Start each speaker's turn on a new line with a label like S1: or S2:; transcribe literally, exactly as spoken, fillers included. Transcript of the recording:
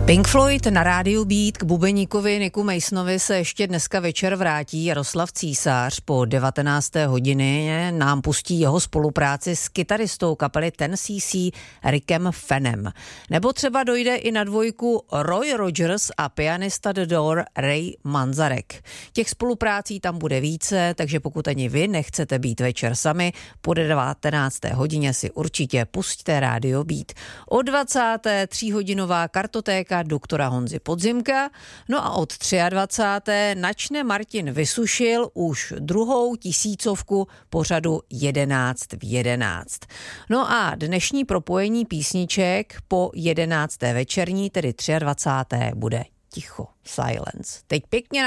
S1: Pink Floyd na rádiu Beat. K bubeníkovi Nicku Masonovi se ještě dneska večer vrátí Jaroslav Císař. Po devatenácté hodině nám pustí jeho spolupráci s kytaristou kapely Ten C C Rickem Fennem. Nebo třeba dojde i na dvojku Roy Rogers a pianista The Door Ray Manzarek. Těch spoluprácí tam bude více, takže pokud ani vy nechcete být večer sami, po devatenácté hodině si určitě pusťte rádio Beat. O dvacáté tříhodinová kartotéka doktora Honzy Podzimka, no a od dvacáté třetí načne Martin Vysušil už druhou tisícovku pořadu jedenáct v jedenáct. No a dnešní propojení písniček po jedenácté večerní, tedy dvacáté třetí bude ticho, silence. Teď pěkně